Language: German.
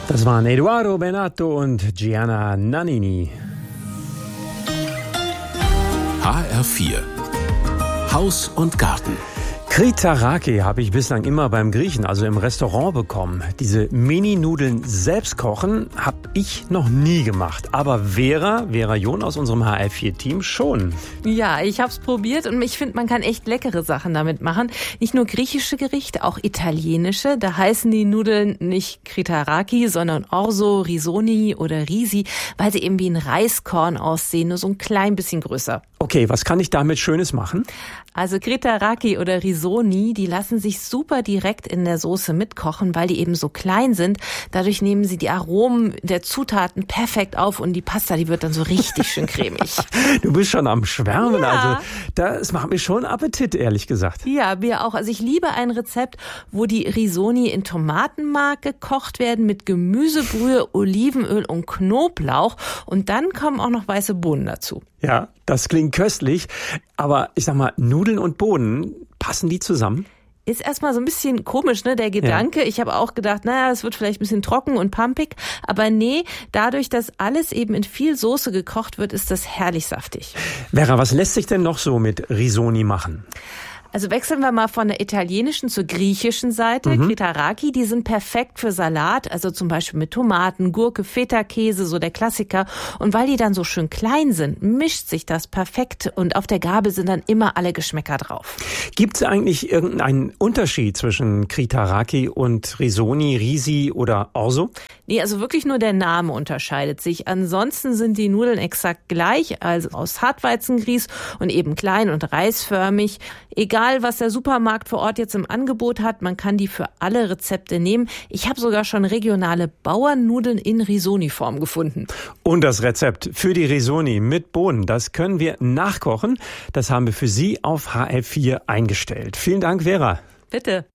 Das waren Edoardo Bennato und Gianna Nannini. HR4 Haus und Garten. Kritaraki habe ich bislang immer beim Griechen, also im Restaurant, bekommen. Diese Mini-Nudeln selbst kochen habe ich noch nie gemacht. Aber Vera John aus unserem HR4-Team schon. Ja, ich habe es probiert und ich finde, man kann echt leckere Sachen damit machen. Nicht nur griechische Gerichte, auch italienische. Da heißen die Nudeln nicht Kritaraki, sondern Orzo, Risoni oder Risi, weil sie eben wie ein Reiskorn aussehen, nur so ein klein bisschen größer. Okay, was kann ich damit Schönes machen? Also Kritaraki oder Risoni, die lassen sich super direkt in der Soße mitkochen, weil die eben so klein sind. Dadurch nehmen sie die Aromen der Zutaten perfekt auf und die Pasta, die wird dann so richtig schön cremig. Du bist schon am Schwärmen, Ja. Also das macht mir schon Appetit, ehrlich gesagt. Ja, wir auch. Also ich liebe ein Rezept, wo die Risoni in Tomatenmark gekocht werden mit Gemüsebrühe, Olivenöl und Knoblauch und dann kommen auch noch weiße Bohnen dazu. Ja, das klingt köstlich, aber ich sag mal, Nudeln und Bohnen, passen die zusammen? Ist erstmal so ein bisschen komisch, ne, der Gedanke. Ja. Ich habe auch gedacht, naja, es wird vielleicht ein bisschen trocken und pumpig. Aber nee, dadurch, dass alles eben in viel Soße gekocht wird, ist das herrlich saftig. Vera, was lässt sich denn noch so mit Risoni machen? Also wechseln wir mal von der italienischen zur griechischen Seite. Kritaraki, die sind perfekt für Salat, also zum Beispiel mit Tomaten, Gurke, Feta-Käse, so der Klassiker. Und weil die dann so schön klein sind, mischt sich das perfekt und auf der Gabel sind dann immer alle Geschmäcker drauf. Gibt es eigentlich irgendeinen Unterschied zwischen Kritaraki und Risoni, Risi oder Orzo? Nee, also wirklich nur der Name unterscheidet sich. Ansonsten sind die Nudeln exakt gleich, also aus Hartweizengrieß und eben klein und reisförmig. Egal, was der Supermarkt vor Ort jetzt im Angebot hat, man kann die für alle Rezepte nehmen. Ich habe sogar schon regionale Bauernnudeln in Risoni-Form gefunden. Und das Rezept für die Risoni mit Bohnen, das können wir nachkochen. Das haben wir für Sie auf HR4 eingestellt. Vielen Dank, Vera. Bitte.